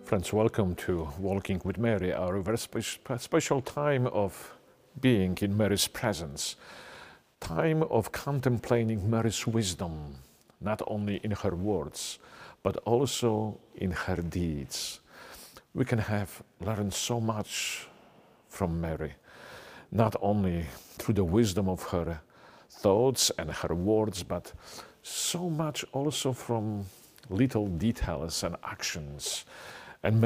Friends, welcome to Walking with Mary, our very special time of being in Mary's presence, time of contemplating Mary's wisdom, not only in her words, but also in her deeds. We can have learned so much from Mary, not only through the wisdom of her thoughts and her words, but so much also from little details and actions